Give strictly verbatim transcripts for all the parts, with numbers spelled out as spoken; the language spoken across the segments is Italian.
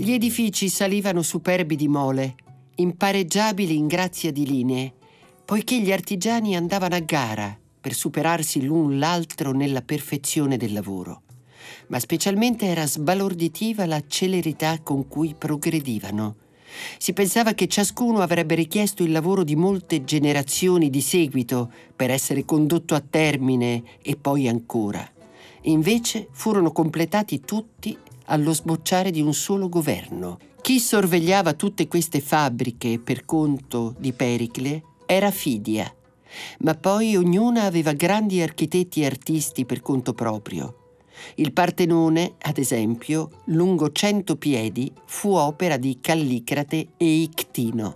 Gli edifici salivano superbi di mole, impareggiabili in grazia di linee, poiché gli artigiani andavano a gara per superarsi l'un l'altro nella perfezione del lavoro. Ma specialmente era sbalorditiva la celerità con cui progredivano. Si pensava che ciascuno avrebbe richiesto il lavoro di molte generazioni di seguito per essere condotto a termine e poi ancora. Invece furono completati tutti allo sbocciare di un solo governo. Chi sorvegliava tutte queste fabbriche per conto di Pericle era Fidia, ma poi ognuna aveva grandi architetti e artisti per conto proprio. Il Partenone, ad esempio, lungo cento piedi, fu opera di Callicrate e Ictino.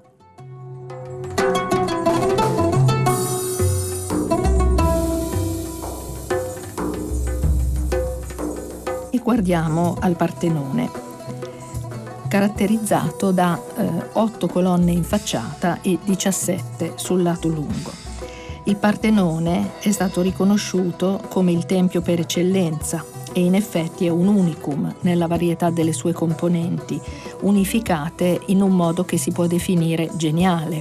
E guardiamo al Partenone, caratterizzato da eh, otto colonne in facciata e diciassette sul lato lungo. Il Partenone è stato riconosciuto come il tempio per eccellenza e in effetti è un unicum nella varietà delle sue componenti, unificate in un modo che si può definire geniale.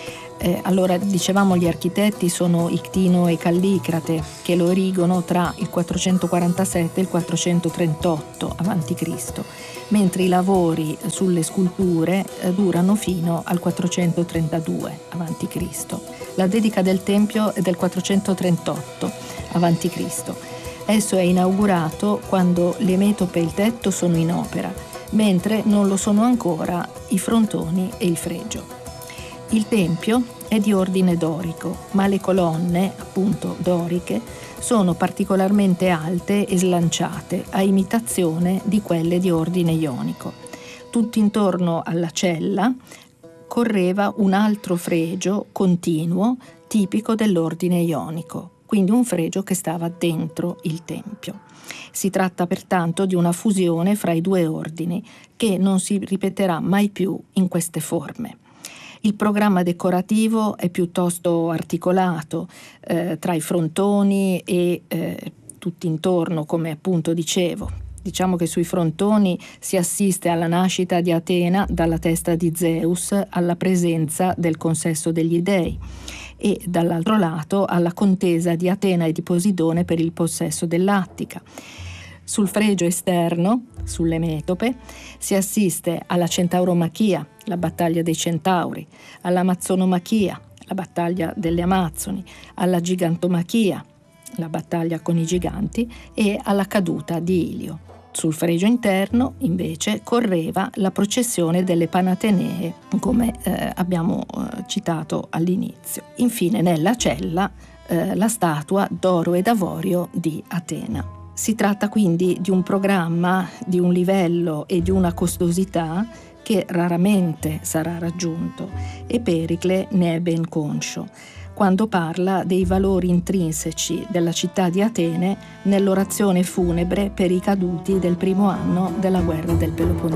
Eh, allora, dicevamo, gli architetti sono Ictino e Callicrate, che lo erigono tra il quattrocentoquarantasette e il quattrocentotrentotto avanti Cristo, mentre i lavori sulle sculture eh, durano fino al quattrocentotrentadue avanti Cristo. La dedica del tempio è del quattrocentotrentotto avanti Cristo. Esso è inaugurato quando le metope e il tetto sono in opera, mentre non lo sono ancora i frontoni e il fregio. Il tempio è di ordine dorico, ma le colonne, appunto doriche, sono particolarmente alte e slanciate, a imitazione di quelle di ordine ionico. Tutto intorno alla cella correva un altro fregio continuo tipico dell'ordine ionico, quindi un fregio che stava dentro il tempio. Si tratta pertanto di una fusione fra i due ordini che non si ripeterà mai più in queste forme. Il programma decorativo è piuttosto articolato eh, tra i frontoni e eh, tutti intorno, come appunto dicevo. Diciamo che sui frontoni si assiste alla nascita di Atena dalla testa di Zeus, alla presenza del consesso degli dei, e dall'altro lato alla contesa di Atena e di Posidone per il possesso dell'Attica. Sul fregio esterno, sulle metope, si assiste alla centauromachia, la battaglia dei centauri, all'amazzonomachia, la battaglia delle Amazzoni, alla gigantomachia, la battaglia con i giganti, e alla caduta di Ilio. Sul fregio interno, invece, correva la processione delle Panatenee, come eh, abbiamo eh, citato all'inizio. Infine, nella cella, eh, la statua d'oro e d'avorio di Atena. Si tratta quindi di un programma di un livello e di una costosità che raramente sarà raggiunto, e Pericle ne è ben conscio quando parla dei valori intrinseci della città di Atene nell'orazione funebre per i caduti del primo anno della guerra del Peloponnese.